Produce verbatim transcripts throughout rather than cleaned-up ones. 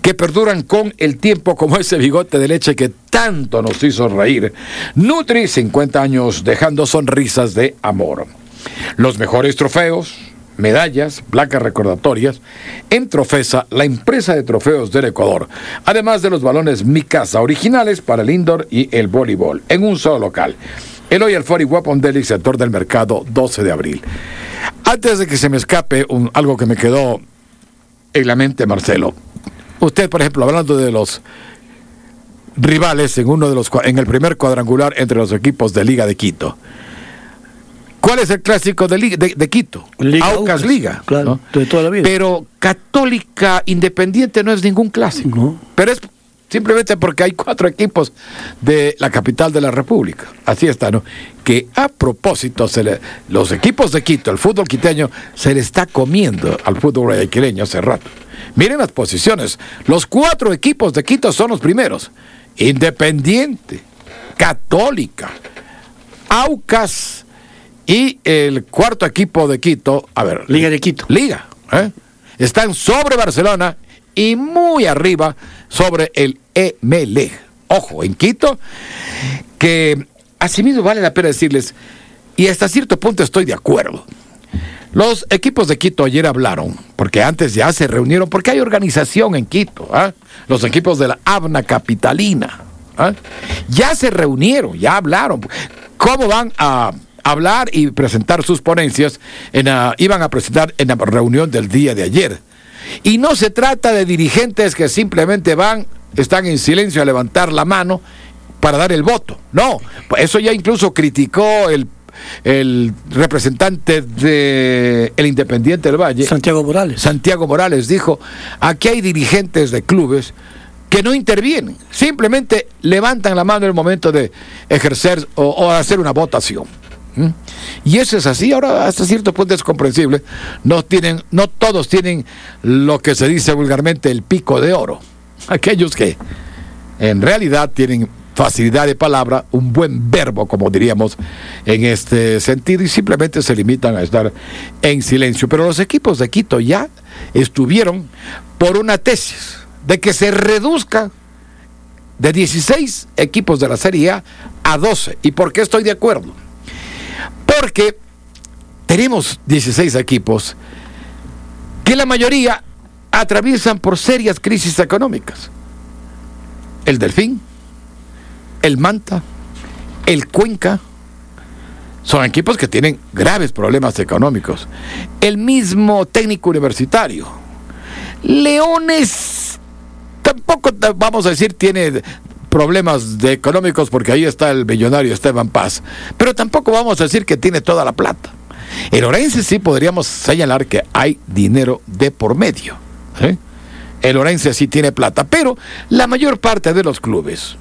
que perduran con el tiempo, como ese bigote de leche que tanto nos hizo reír. Nutri, cincuenta años dejando sonrisas de amor. Los mejores trofeos, medallas, placas recordatorias en Trofesa, la empresa de trofeos del Ecuador, además de los balones Mi Casa originales para el indoor y el voleibol, en un solo local. Eloy Alfori, Guapondeli, sector del mercado, doce de abril. Antes de que se me escape un, algo que me quedó en la mente, Marcelo. Usted, por ejemplo, hablando de los rivales en uno de los en el primer cuadrangular entre los equipos de Liga de Quito. ¿Cuál es el clásico de, de, de Quito? Liga, Aucas, Aucas Liga. Claro, ¿no? de toda la vida. Pero Católica Independiente no es ningún clásico. No. Pero es simplemente porque hay cuatro equipos de la capital de la República. Así está, ¿no? Que a propósito, se le, los equipos de Quito, el fútbol quiteño, se le está comiendo al fútbol guayaquileño hace rato. Miren las posiciones. Los cuatro equipos de Quito son los primeros. Independiente, Católica, Aucas y el cuarto equipo de Quito, a ver. Liga de Quito. Liga, ¿eh? Están sobre Barcelona y muy arriba sobre el Emelec. Ojo, en Quito, que asimismo vale la pena decirles, y hasta cierto punto estoy de acuerdo. Los equipos de Quito ayer hablaron, porque antes ya se reunieron, porque hay organización en Quito, ¿eh? Los equipos de la ABNA Capitalina, ¿eh? Ya se reunieron, ya hablaron. ¿Cómo van a hablar y presentar sus ponencias? En la, iban a presentar en la reunión del día de ayer. Y no se trata de dirigentes que simplemente van, están en silencio a levantar la mano para dar el voto. No, eso ya incluso criticó el el representante de el Independiente del Valle, Santiago Morales. Santiago Morales dijo, aquí hay dirigentes de clubes que no intervienen, simplemente levantan la mano en el momento de ejercer o, o hacer una votación. ¿Mm? Y eso es así. Ahora hasta cierto punto es comprensible. No tienen, no todos tienen lo que se dice vulgarmente el pico de oro. Aquellos que en realidad tienen facilidad de palabra, un buen verbo, como diríamos en este sentido, y simplemente se limitan a estar en silencio. Pero los equipos de Quito ya estuvieron por una tesis de que se reduzca de dieciséis equipos de la Serie A a doce. ¿Y por qué estoy de acuerdo? Porque tenemos dieciséis equipos que la mayoría atraviesan por serias crisis económicas. El Delfín, el Manta, el Cuenca, son equipos que tienen graves problemas económicos. El mismo Técnico Universitario. Leones tampoco, vamos a decir, tiene problemas de económicos porque ahí está el millonario Esteban Paz. Pero tampoco vamos a decir que tiene toda la plata. El Orense sí podríamos señalar que hay dinero de por medio. ¿eh? El Orense sí tiene plata, pero la mayor parte de los clubes,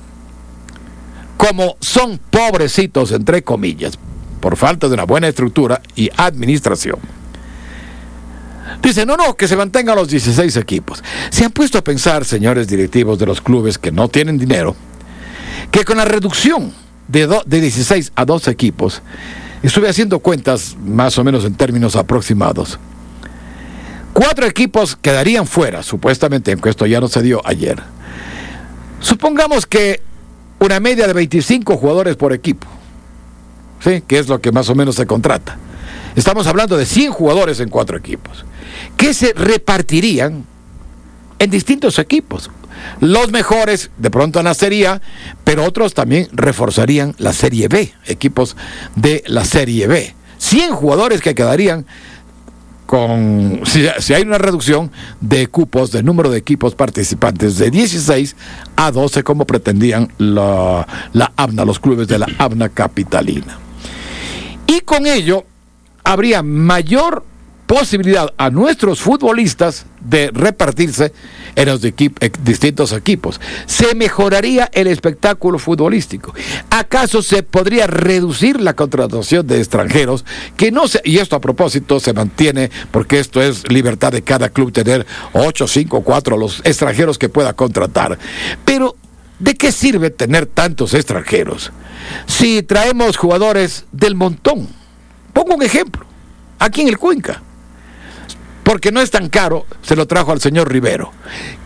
como son pobrecitos, entre comillas, por falta de una buena estructura y administración, dicen, no, no, que se mantengan los dieciséis equipos. Se han puesto a pensar, señores directivos de los clubes que no tienen dinero, que con la reducción de, do, de dieciséis a doce equipos, estuve haciendo cuentas más o menos en términos aproximados, cuatro equipos quedarían fuera, supuestamente, aunque esto ya no se dio ayer. Supongamos que una media de veinticinco jugadores por equipo, ¿sí? Que es lo que más o menos se contrata. Estamos hablando de cien jugadores en cuatro equipos, que se repartirían en distintos equipos. Los mejores, de pronto en la Serie A, pero otros también reforzarían la Serie B, equipos de la Serie B. cien jugadores que quedarían con, si, si hay una reducción de cupos, de número de equipos participantes de dieciséis a doce, como pretendían la, la ABNA, los clubes de la ABNA Capitalina. Y con ello habría mayor posibilidad a nuestros futbolistas de repartirse en los equip- eh, distintos equipos. Se mejoraría el espectáculo futbolístico. ¿Acaso se podría reducir la contratación de extranjeros? Que no se, y esto a propósito se mantiene, porque esto es libertad de cada club tener ocho, cinco, cuatro los extranjeros que pueda contratar. Pero ¿de qué sirve tener tantos extranjeros si traemos jugadores del montón? Pongo un ejemplo, aquí en el Cuenca, porque no es tan caro, se lo trajo al señor Rivero.